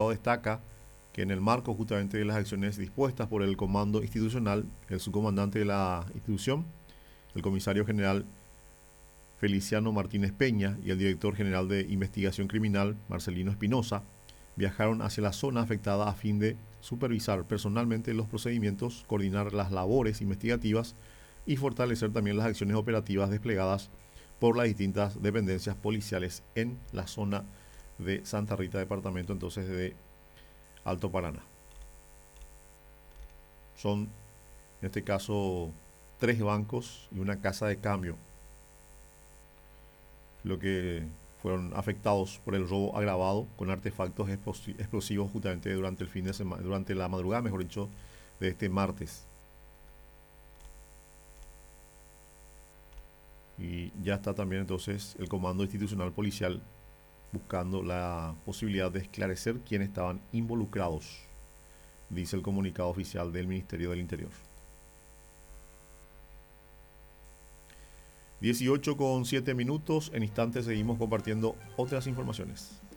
comunicado destaca que en el marco justamente de las acciones dispuestas por el Comando Institucional, el subcomandante de la institución, el comisario general Feliciano Martínez Peña y el director general de Investigación Criminal, Marcelino Espinosa, viajaron hacia la zona afectada a fin de supervisar personalmente los procedimientos, coordinar las labores investigativas y fortalecer también las acciones operativas desplegadas por las distintas dependencias policiales en la zona de Santa Rita, departamento entonces de Alto Paraná. Son, en este caso, 3 bancos y una casa de cambio lo que fueron afectados por el robo agravado con artefactos explosivos justamente durante el fin de semana, durante la madrugada, mejor dicho, de este martes. Y ya está también entonces el Comando Institucional Policial buscando la posibilidad de esclarecer quiénes estaban involucrados, dice el comunicado oficial del Ministerio del Interior. 18 con 7 minutos, en instantes seguimos compartiendo otras informaciones.